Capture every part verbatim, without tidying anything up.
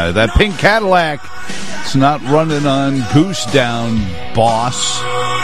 Uh, that pink Cadillac, it's not running on Goose Down, boss.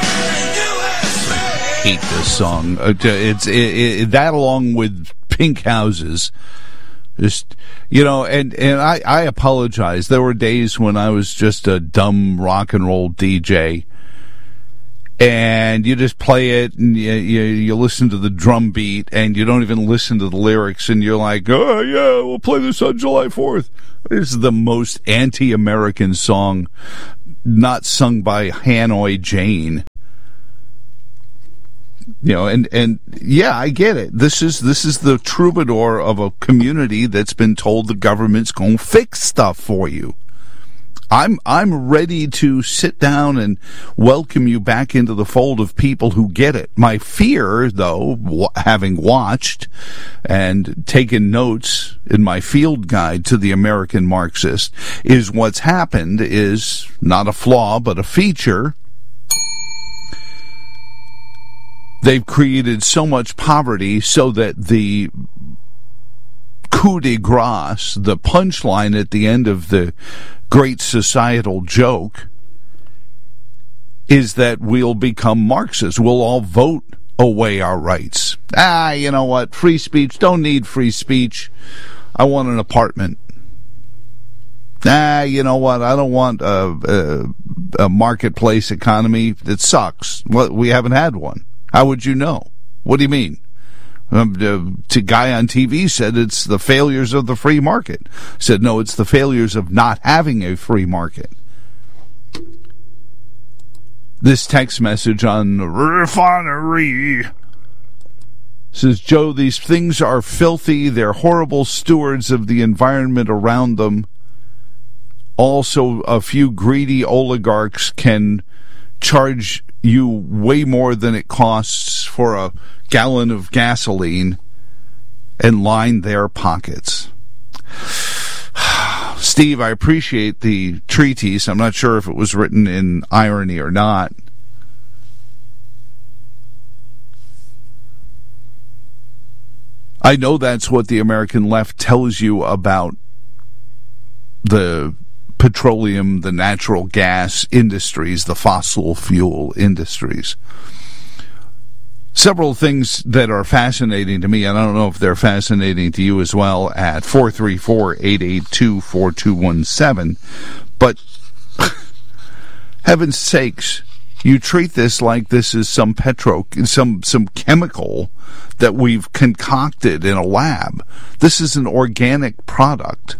I hate this song. It's it, it, that along with Pink Houses. Just, you know, and, and I, I apologize. There were days when I was just a dumb rock and roll D J. And you just play it, and you, you, you listen to the drum beat, and you don't even listen to the lyrics, and you're like, oh, yeah, we'll play this on July fourth. This is the most anti-American song not sung by Hanoi Jane. You know, and, and yeah, I get it. This is this is the troubadour of a community that's been told the government's going to fix stuff for you. I'm I'm ready to sit down and welcome you back into the fold of people who get it. My fear, though, w- having watched and taken notes in my field guide to the American Marxist, is what's happened is not a flaw but a feature. They've created so much poverty so that the coup de grace, the punchline at the end of the great societal joke, is that we'll become Marxists. We'll all vote away our rights. Ah, you know what? Free speech. Don't need free speech. I want an apartment. Ah, you know what? I don't want a, a, a marketplace economy. It sucks. Well, we haven't had one. How would you know? What do you mean? Um, the guy on T V said it's the failures of the free market. Said, no, it's the failures of not having a free market. This text message on Refinery says, Joe, these things are filthy. They're horrible stewards of the environment around them. Also, a few greedy oligarchs can charge you way more than it costs for a gallon of gasoline and line their pockets. Steve, I appreciate the treatise. I'm not sure if it was written in irony or not. I know that's what the American left tells you about the petroleum, the natural gas industries, the fossil fuel industries. Several things that are fascinating to me, and I don't know if they're fascinating to you as well, at four three four, eight eight two, four two one seven. But, heaven's sakes, you treat this like this is some petro, some, some chemical that we've concocted in a lab. This is an organic product.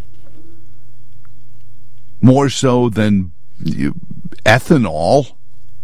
More so than you, ethanol.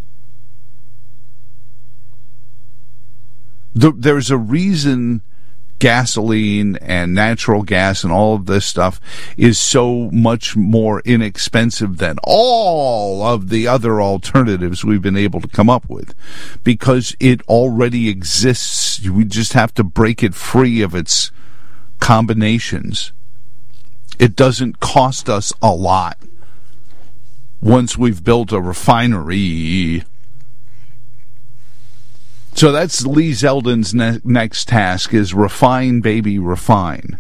The, there's a reason gasoline and natural gas and all of this stuff is so much more inexpensive than all of the other alternatives we've been able to come up with, because it already exists. We just have to break it free of its combinations. It doesn't cost us a lot once we've built a refinery. So that's Lee Zeldin's ne- next task, is refine, baby, refine.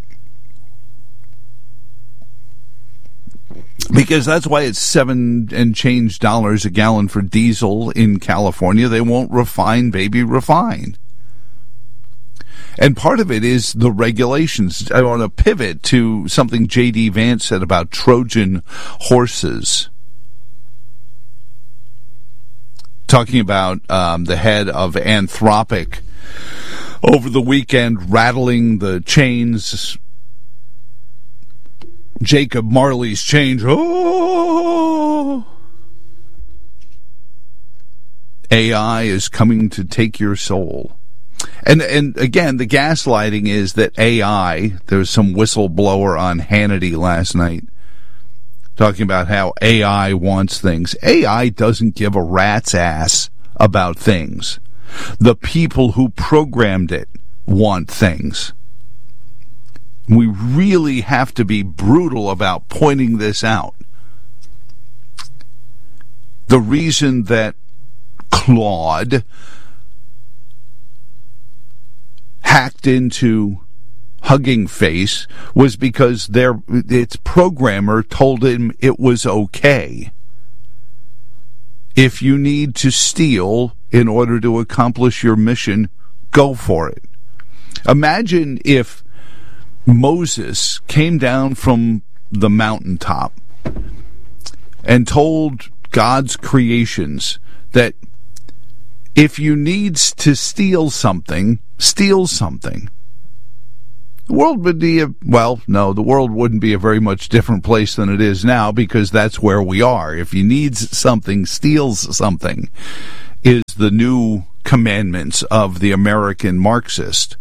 Because that's why it's seven and change dollars a gallon for diesel in California. They won't refine, baby, refine. And part of it is the regulations. I want to pivot to something J D Vance said about Trojan horses. Talking about um, the head of Anthropic over the weekend rattling the chains. Jacob Marley's change. Oh! A I is coming to take your soul. And and again, the gaslighting is that A I, there was some whistleblower on Hannity last night talking about how A I wants things. A I doesn't give a rat's ass about things. The people who programmed it want things. We really have to be brutal about pointing this out. The reason that Claude hacked into hugging face was because their its programmer told him it was okay. If you need to steal in order to accomplish your mission, go for it. Imagine if Moses came down from the mountaintop and told God's creations that if you need to steal something, steal something. The world would be a, well, no, the world wouldn't be a very much different place than it is now, because that's where we are. If you need something, steals something, is the new commandments of the American Marxist.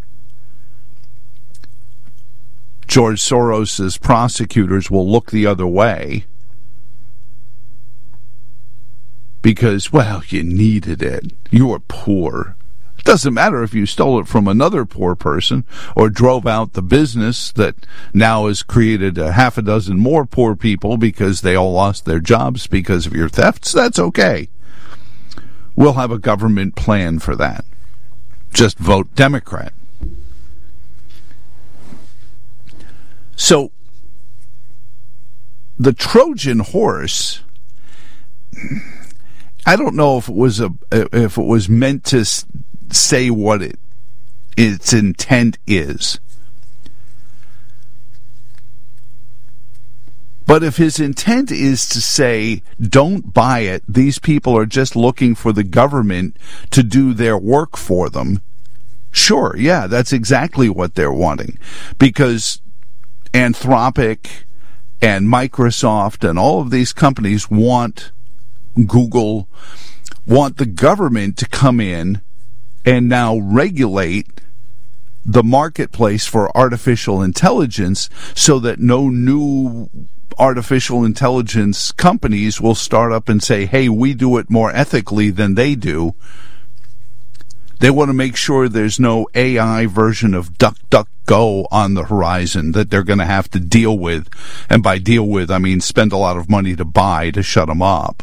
George Soros's prosecutors will look the other way because, well, you needed it. You were poor. It doesn't matter if you stole it from another poor person or drove out the business that now has created a half a dozen more poor people because they all lost their jobs because of your thefts. That's okay. We'll have a government plan for that. Just vote Democrat. So, the Trojan horse, I don't know if it was a if it was meant to say what it its intent is. But if his intent is to say, don't buy it, these people are just looking for the government to do their work for them, sure, yeah, that's exactly what they're wanting. Because Anthropic and Microsoft and all of these companies want Google, want the government to come in and now regulate the marketplace for artificial intelligence so that no new artificial intelligence companies will start up and say, hey, we do it more ethically than they do. They want to make sure there's no A I version of DuckDuckGo on the horizon that they're going to have to deal with. And by deal with, I mean spend a lot of money to buy to shut them up.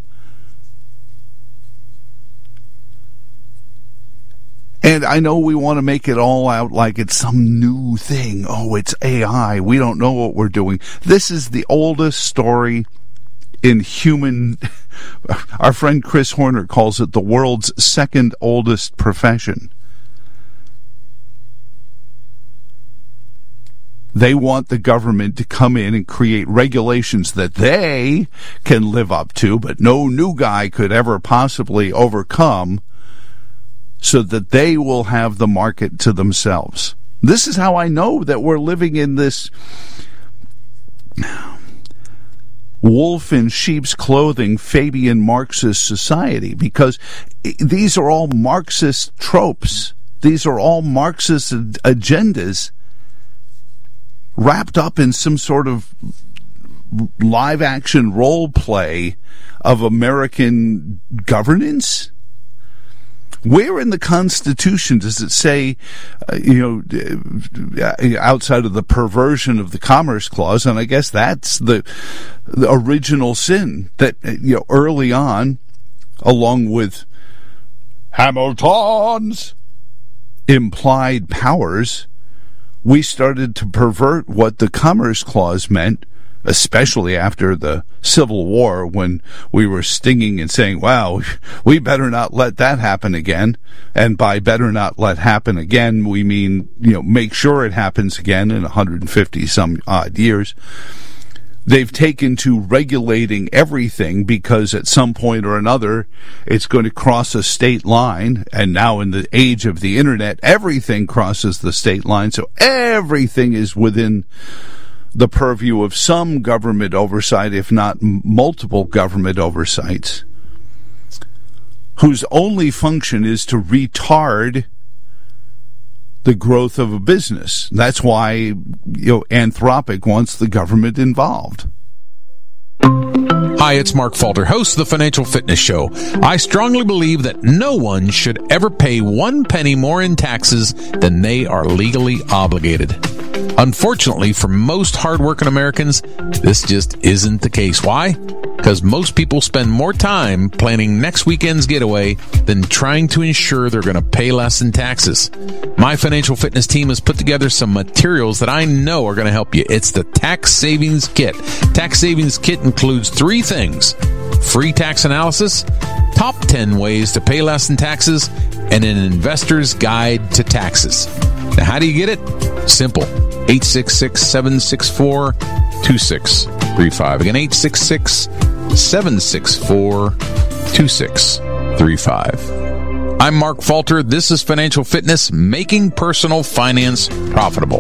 And I know we want to make it all out like it's some new thing. Oh, it's A I. We don't know what we're doing. This is the oldest story in human... Our friend Chris Horner calls it the world's second oldest profession. They want the government to come in and create regulations that they can live up to, but no new guy could ever possibly overcome, so that they will have the market to themselves. This is how I know that we're living in this wolf in sheep's clothing Fabian Marxist society, because these are all Marxist tropes. These are all Marxist agendas wrapped up in some sort of live action role play of American governance. Where in the Constitution does it say, uh, you know, outside of the perversion of the Commerce Clause, and I guess that's the, the original sin, that, you know, early on, along with Hamilton's implied powers, we started to pervert what the Commerce Clause meant, especially after the Civil War, when we were stinging and saying, wow, we better not let that happen again. And by better not let happen again, we mean, you know, make sure it happens again in one hundred fifty some odd years. They've taken to regulating everything because at some point or another, it's going to cross a state line. And now in the age of the internet, everything crosses the state line. So everything is within the purview of some government oversight, if not multiple government oversights, whose only function is to retard the growth of a business. That's why, you know, Anthropic wants the government involved. Hi, it's Mark Falter, host of the Financial Fitness Show. I strongly believe that no one should ever pay one penny more in taxes than they are legally obligated. Unfortunately, for most hardworking Americans, this just isn't the case. Why? Because most people spend more time planning next weekend's getaway than trying to ensure they're going to pay less in taxes. My Financial Fitness team has put together some materials that I know are going to help you. It's the Tax Savings Kit. Tax Savings Kit includes three things: free tax analysis, top ten ways to pay less in taxes, and an investor's guide to taxes. Now, how do you get it? Simple. eight six six, seven six four, two six three five. Again, eight six six, seven six four, two six three five. I'm Mark Falter. This is Financial Fitness, making personal finance profitable.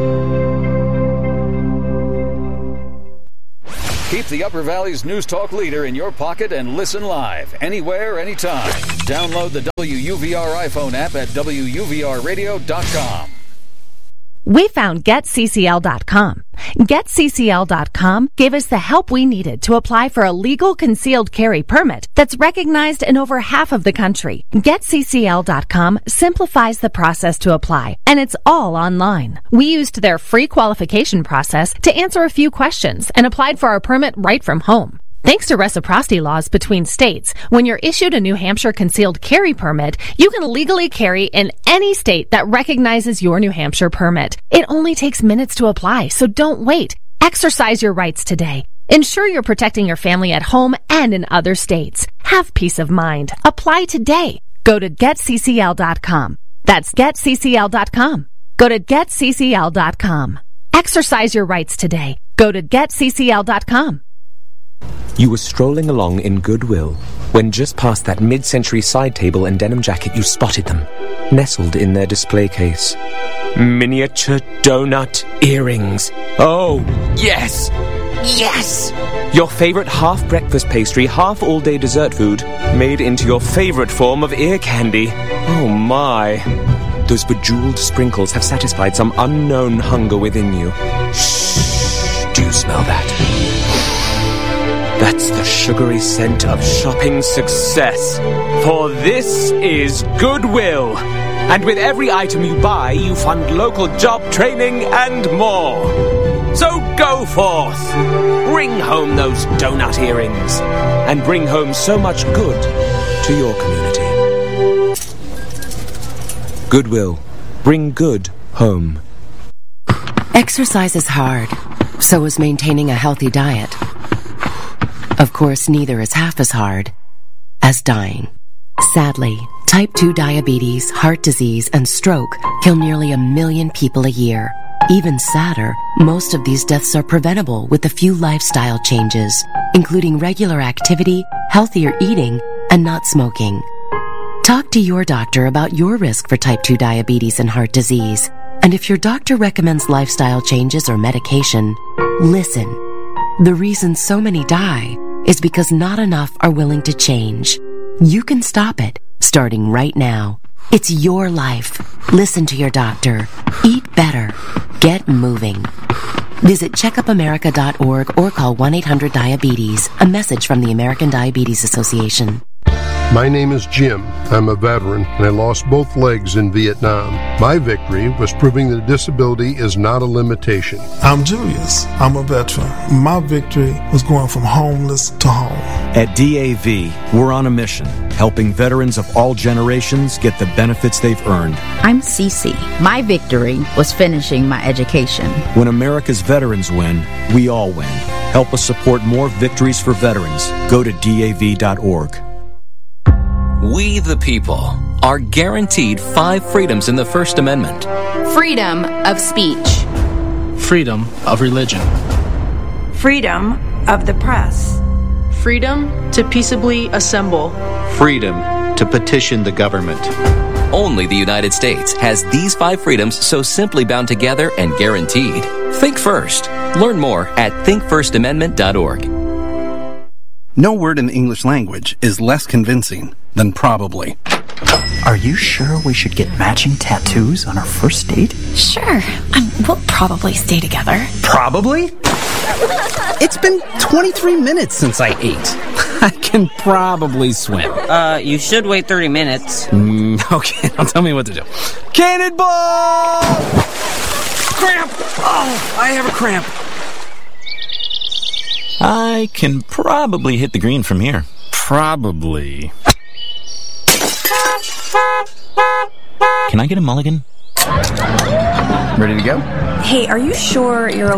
Keep the Upper Valley's News Talk leader in your pocket and listen live, anywhere, anytime. Download the W U V R iPhone app at W U V R radio dot com. We found Get C C L dot com. Get C C L dot com gave us the help we needed to apply for a legal concealed carry permit that's recognized in over half of the country. Get C C L dot com simplifies the process to apply, and it's all online. We used their free qualification process to answer a few questions and applied for our permit right from home. Thanks to reciprocity laws between states, when you're issued a New Hampshire concealed carry permit, you can legally carry in any state that recognizes your New Hampshire permit. It only takes minutes to apply, so don't wait. Exercise your rights today. Ensure you're protecting your family at home and in other states. Have peace of mind. Apply today. Go to Get C C L dot com. That's Get C C L dot com. Go to Get C C L dot com. Exercise your rights today. Go to Get C C L dot com. You were strolling along in Goodwill when just past that mid-century side table and denim jacket you spotted them, nestled in their display case. Miniature donut earrings. Oh, yes! Yes! Your favorite half-breakfast pastry, half-all-day dessert food, made into your favorite form of ear candy. Oh, my. Those bejeweled sprinkles have satisfied some unknown hunger within you. Shh! Do you smell that? That's the sugary scent of shopping success. For this is Goodwill. And with every item you buy, you fund local job training and more. So go forth. Bring home those donut earrings. And bring home so much good to your community. Goodwill. Bring good home. Exercise is hard. So is maintaining a healthy diet. Of course, neither is half as hard as dying. Sadly, type two diabetes, heart disease, and stroke kill nearly a million people a year. Even sadder, most of these deaths are preventable with a few lifestyle changes, including regular activity, healthier eating, and not smoking. Talk to your doctor about your risk for type two diabetes and heart disease. And if your doctor recommends lifestyle changes or medication, listen. The reason so many die is because not enough are willing to change. You can stop it, starting right now. It's your life. Listen to your doctor. Eat better. Get moving. Visit checkup america dot org or call one eight hundred diabetes. A message from the American Diabetes Association. My name is Jim. I'm a veteran, and I lost both legs in Vietnam. My victory was proving that disability is not a limitation. I'm Julius. I'm a veteran. My victory was going from homeless to home. At D A V, we're on a mission, helping veterans of all generations get the benefits they've earned. I'm Cece. My victory was finishing my education. When America's veterans win, we all win. Help us support more victories for veterans. Go to D A V dot org. We, the people, are guaranteed five freedoms in the First Amendment. Freedom of speech. Freedom of religion. Freedom of the press. Freedom to peaceably assemble. Freedom to petition the government. Only the United States has these five freedoms so simply bound together and guaranteed. Think first. Learn more at think first amendment dot org. No word in the English language is less convincing than probably. Are you sure we should get matching tattoos on our first date? Sure. Um, we'll probably stay together. Probably? It's been twenty-three minutes since I ate. I can probably swim. Uh, you should wait thirty minutes. Mm, okay, now tell me what to do. Cannonball! cramp! Oh, I have a cramp. I can probably hit the green from here. Probably. Can I get a mulligan? Ready to go? Hey, are you sure you're